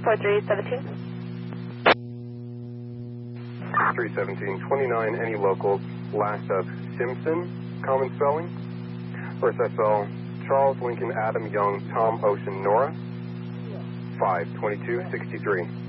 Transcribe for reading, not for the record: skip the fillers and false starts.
4317. 317, 29, any locals, last of Simpson, common spelling. First SL, Charles Lincoln Adam Young Tom Ocean Nora, 52263.